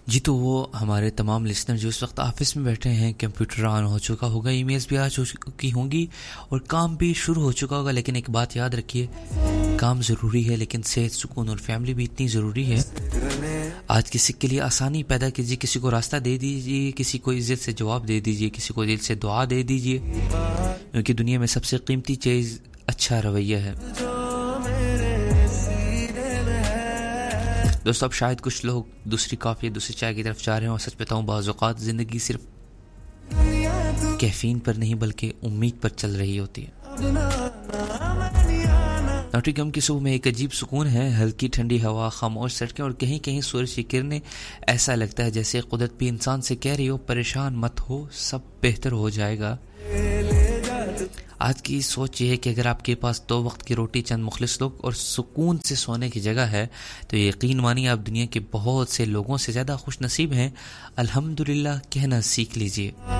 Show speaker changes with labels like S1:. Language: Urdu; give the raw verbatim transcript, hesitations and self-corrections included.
S1: جی تو وہ ہمارے تمام لسنر جو اس وقت آفس میں بیٹھے ہیں، کمپیوٹر آن ہو چکا ہوگا، ای میلز بھی آ چکی ہوں گی اور کام بھی شروع ہو چکا ہوگا، لیکن ایک بات یاد رکھیے، کام ضروری ہے لیکن صحت، سکون اور فیملی بھی اتنی ضروری ہے۔ آج کسی کے لیے آسانی پیدا کیجیے، کسی کو راستہ دے دیجیے، کسی کو عزت سے جواب دے دیجیے، کسی کو دل سے دعا دے دیجیے، کیونکہ دنیا میں سب سے قیمتی چیز اچھا رویہ ہے۔ دوستو اب شاید کچھ لوگ دوسری کافی دوسری چائے کی طرف جا رہے ہیں، اور سچ بتاؤں بعض اوقات زندگی صرف کیفین پر نہیں بلکہ امید پر چل رہی ہوتی ہے۔ ناٹنگھم کی صبح میں ایک عجیب سکون ہے، ہلکی ٹھنڈی ہوا، خاموش سڑکیں اور کہیں کہیں سورج کی کرنیں۔ ایسا لگتا ہے جیسے قدرت بھی انسان سے کہہ رہی ہو پریشان مت ہو، سب بہتر ہو جائے گا۔ آج کی سوچ یہ ہے کہ اگر آپ کے پاس دو وقت کی روٹی، چند مخلص لوگ اور سکون سے سونے کی جگہ ہے تو یقین مانیے آپ دنیا کے بہت سے لوگوں سے زیادہ خوش نصیب ہیں۔ الحمدللہ کہنا سیکھ لیجئے۔